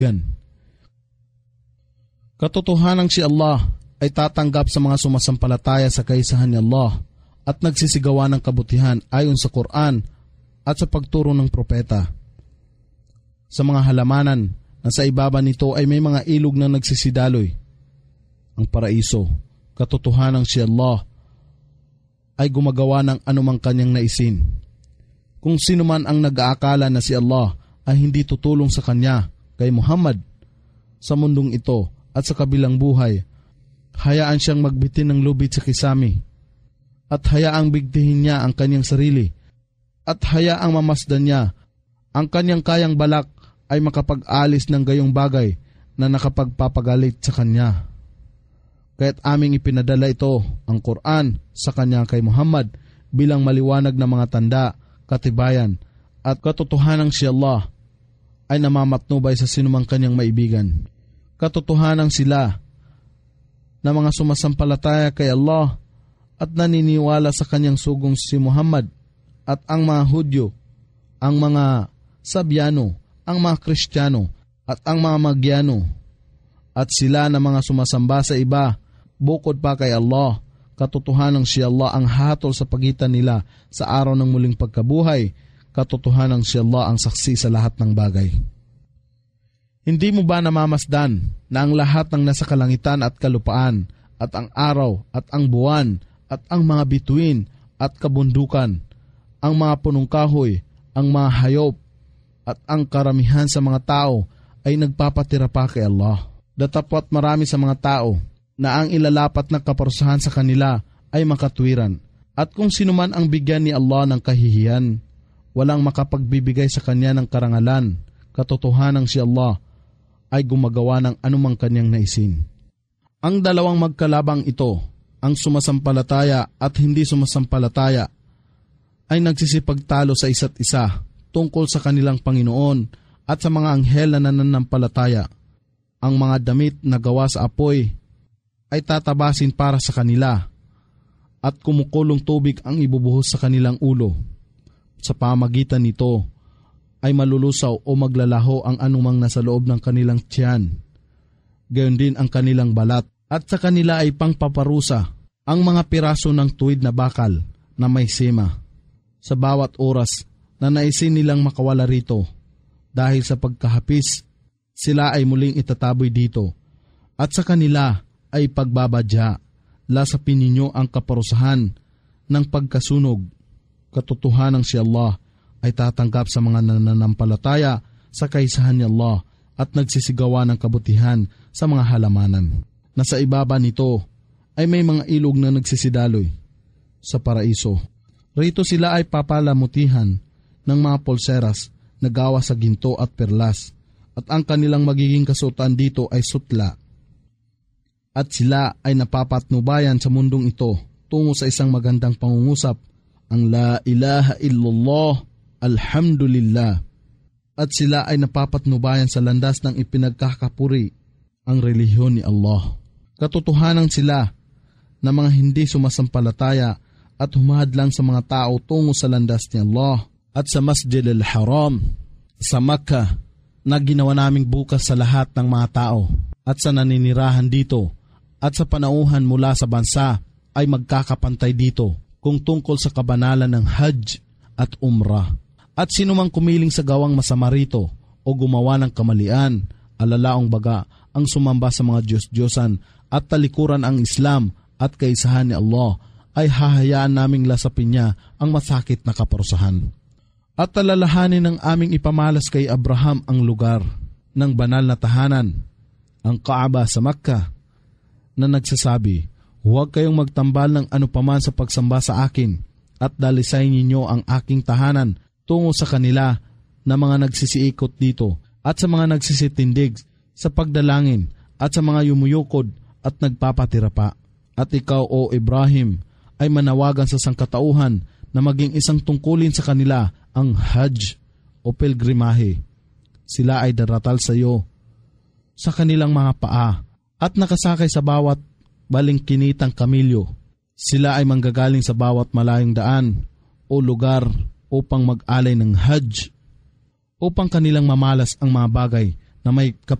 Katotohanang si Allah ay tatanggap sa mga sumasampalataya sa kaisahan ni Allah at nagsisigawa ng kabutihan ayon sa Quran at sa pagturo ng propeta. Sa mga halamanan na sa ibaba nito ay may mga ilog na nagsisidaloy. Ang paraiso, katotohanang si Allah ay gumagawa ng anumang kanyang naisin. Kung sino man ang nag-aakala na si Allah ay hindi tutulong sa kanya, kay Muhammad, sa mundong ito at sa kabilang buhay, hayaan siyang magbitin ng lubid sa kisami at hayaang bigtihin niya ang kanyang sarili at hayaang mamasdan niya ang kanyang kayang balak ay makapag-alis ng gayong bagay na nakapagpapagalit sa kanya. Kaya't aming ipinadala ito, ang Quran, sa kanya kay Muhammad bilang maliwanag na mga tanda, katibayan at katotohanang si Allah ay namamatnubay sa sinumang kanyang maibigan. Katotohanang sila na mga sumasampalataya kay Allah at naniniwala sa kanyang sugong si Muhammad at ang mga Hudyo, ang mga Sabyano, ang mga Kristiyano at ang mga Magyano at sila na mga sumasamba sa iba bukod pa kay Allah. Katotohanang si Allah ang hatol sa pagitan nila sa araw ng muling pagkabuhay. Katotohanang si Allah ang saksi sa lahat ng bagay. Hindi mo ba namamasdan na ang lahat ng nasa kalangitan at kalupaan at ang araw at ang buwan at ang mga bituin at kabundukan, ang mga punong kahoy, ang mga hayop at ang karamihan sa mga tao ay nagpapatira pa kay Allah? Datapwat marami sa mga tao na ang ilalapat na kaparusahan sa kanila ay makatwiran. At kung sino man ang bigyan ni Allah ng kahihiyan, walang makapagbibigay sa kanya ng karangalan. Katotohanang si Allah ay gumagawa ng anumang kanyang naisin. Ang dalawang magkalabang ito, ang sumasampalataya at hindi sumasampalataya, ay nagsisipagtalo sa isa't isa tungkol sa kanilang Panginoon at sa mga anghel na nananampalataya. Ang mga damit na gawa sa apoy ay tatabasin para sa kanila at kumukulong tubig ang ibubuhos sa kanilang ulo. Sa pamagitan nito ay malulusaw o maglalaho ang anumang nasa loob ng kanilang tiyan. Gayon din ang kanilang balat at sa kanila ay pangpaparusa ang mga piraso ng tuwid na bakal na may sema. Sa bawat oras na naisin nilang makawala rito, dahil sa pagkahapis, sila ay muling itataboy dito at sa kanila ay pagbabadya. Lasapin ninyo ang kaparusahan ng pagkasunog. Katotohanang si Allah ay tatanggap sa mga nananampalataya sa kaisahan ni Allah at nagsisigawa ng kabutihan sa mga halamanan. Nasa ibaba nito ay may mga ilog na nagsisidaloy sa paraiso. Rito sila ay papalamutihan ng mga pulseras na gawa sa ginto at perlas at ang kanilang magiging kasuotan dito ay sutla. At sila ay napapatnubayan sa mundong ito tungo sa isang magandang pangungusap, ang La ilaha illallah, alhamdulillah. At sila ay napapatnubayan sa landas ng ipinagkakapuri, ang relihiyon ni Allah. Katotohanan sila na mga hindi sumasampalataya at humahadlang sa mga tao tungo sa landas ni Allah at sa Masjid al-Haram sa Makkah na ginawa naming bukas sa lahat ng mga tao at sa naninirahan dito at sa panauhan mula sa bansa ay magkakapantay dito kung tungkol sa kabanalan ng Hajj at Umrah. At sino mang kumiling sa gawang masama rito o gumawa ng kamalian, alalaong baga ang sumamba sa mga Diyos-Diyosan at talikuran ang Islam at kaisahan ni Allah, ay hahayaan naming lasapin niya ang masakit na kaparusahan. At talalahanin ng aming ipamalas kay Abraham ang lugar ng banal na tahanan, ang Kaaba sa Makkah, na nagsasabi, huwag kayong magtambal ng anupaman sa pagsamba sa akin at dalisayin ninyo ang aking tahanan tungo sa kanila na mga nagsisiikot dito at sa mga nagsisitindig sa pagdalangin at sa mga yumuyukod at nagpapatira pa. At ikaw, O Ibrahim, ay manawagan sa sangkatauhan na maging isang tungkulin sa kanila ang Hajj o pilgrimahe. Sila ay daratal sa iyo sa kanilang mga paa at nakasakay sa bawat balingkinitang kamilyo. Sila ay manggagaling sa bawat malayong daan o lugar upang mag-alay ng Hajj, upang kanilang mamalas ang mga bagay na may